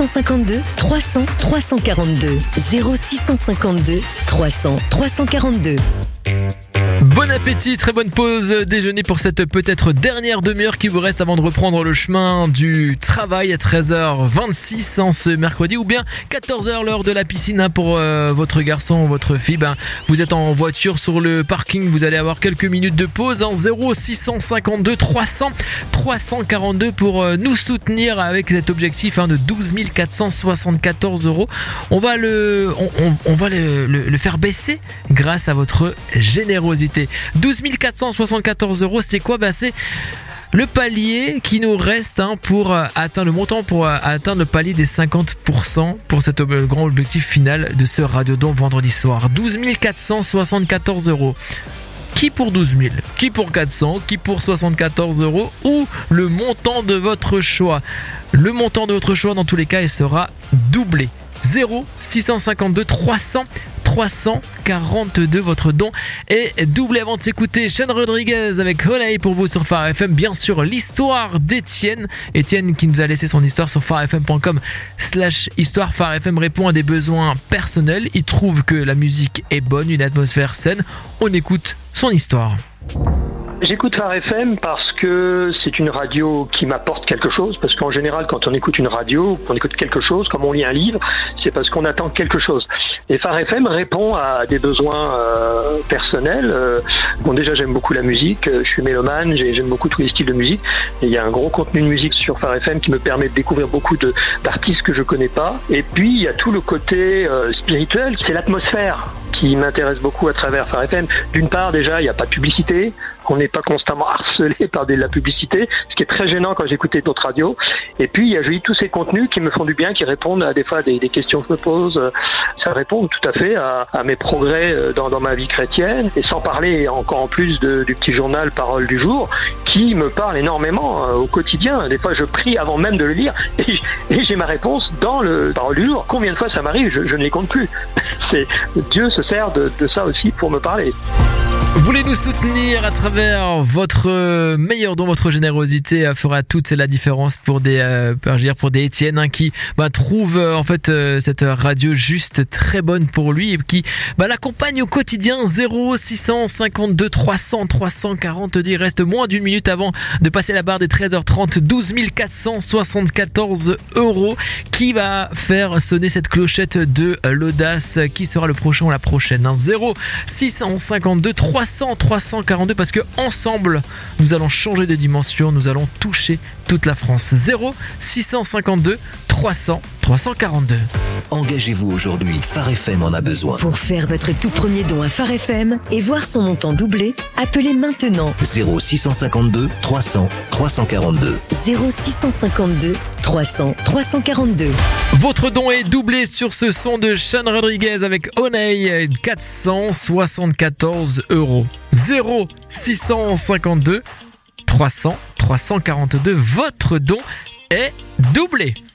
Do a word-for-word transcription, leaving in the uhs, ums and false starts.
cent cinquante-deux trois cents trois cent quarante-deux. zéro six cent cinquante-deux trois cents trois cent quarante-deux. Bon appétit, très bonne pause déjeuner pour cette peut-être dernière demi-heure qui vous reste avant de reprendre le chemin du travail à treize heures vingt-six en ce mercredi, ou bien quatorze heures l'heure de la piscine hein, pour euh, votre garçon ou votre fille. Ben, vous êtes en voiture sur le parking, vous allez avoir quelques minutes de pause en zéro six cent cinquante-deux trois cents trois cent quarante-deux pour euh, nous soutenir avec cet objectif hein, de douze mille quatre cent soixante-quatorze euros. On va le, on, on, on va le, le, le faire baisser grâce à votre générosité. douze mille quatre cent soixante-quatorze euros, c'est quoi? Ben c'est le palier qui nous reste hein, pour euh, atteindre le montant, pour euh, atteindre le palier des cinquante pour cent pour cet ob- grand objectif final de ce Radiodon vendredi soir. douze mille quatre cent soixante-quatorze euros. Qui pour douze mille, qui pour quatre cents, qui pour soixante-quatorze euros, ou le montant de votre choix. Le montant de votre choix, dans tous les cas, il sera doublé. zéro six cent cinquante-deux trois cents trois cent quarante-deux, votre don est doublé. Avant de s'écouter Sean Rodriguez avec Honey pour vous sur Phare F M, bien sûr l'histoire d'Étienne Étienne qui nous a laissé son histoire sur pharefm point com slash histoire. Phare F M répond à des besoins personnels, il trouve que la musique est bonne, une atmosphère saine. On écoute son histoire. J'écoute Phare F M parce que c'est une radio qui m'apporte quelque chose, parce qu'en général, quand on écoute une radio, qu'on écoute quelque chose, comme on lit un livre, c'est parce qu'on attend quelque chose. Et Phare F M répond à des besoins euh, personnels. Euh, bon, déjà, j'aime beaucoup la musique, je suis mélomane, j'aime beaucoup tous les styles de musique. Et il y a un gros contenu de musique sur Phare F M qui me permet de découvrir beaucoup de, d'artistes que je connais pas. Et puis, il y a tout le côté euh, spirituel, c'est l'atmosphère qui m'intéresse beaucoup à travers Phare F M. D'une part, déjà, il n'y a pas de publicité. On n'est pas constamment harcelé par de la publicité, ce qui est très gênant quand j'écoutais d'autres radios. Et puis, il y a tous ces contenus qui me font du bien, qui répondent à des fois à des, des questions que je me pose. Ça répond tout à fait à, à mes progrès dans, dans ma vie chrétienne. Et sans parler encore en plus de, du petit journal Parole du jour, qui me parle énormément au quotidien. Des fois, je prie avant même de le lire et, et j'ai ma réponse dans le Parole du jour. Combien de fois ça m'arrive, je, je ne les compte plus. C'est, Dieu se sert de, de ça aussi pour me parler. Voulez nous soutenir à travers votre meilleur don, votre générosité fera toute la différence pour des euh, pour des Étienne hein, qui bah, trouvent euh, en fait euh, cette radio juste très bonne pour lui et qui bah, l'accompagne au quotidien. Zéro six cent cinquante-deux trois cents trois cent quarante-deux. Il reste moins d'une minute avant de passer la barre des treize heures trente. douze mille quatre cent soixante-quatorze euros qui va faire sonner cette clochette de l'audace. Qui sera le prochain ou la prochaine hein. Zéro six cent cinquante-deux trois cents trois cent quarante-deux, parce que ensemble nous allons changer de dimension, nous allons toucher toute la France. Zéro six cent cinquante-deux trois cents trois cent quarante-deux. Engagez-vous aujourd'hui, Phare F M en a besoin. Pour faire votre tout premier don à Phare F M et voir son montant doublé, appelez maintenant zéro six cent cinquante-deux trois cents trois cent quarante-deux. zéro six cent cinquante-deux trois cents trois cent quarante-deux. Votre don est doublé sur ce son de Sean Rodriguez avec Honey, quatre cent soixante-quatorze euros. Zéro six cent cinquante-deux trois cents trois cent quarante-deux. Votre don est doublé.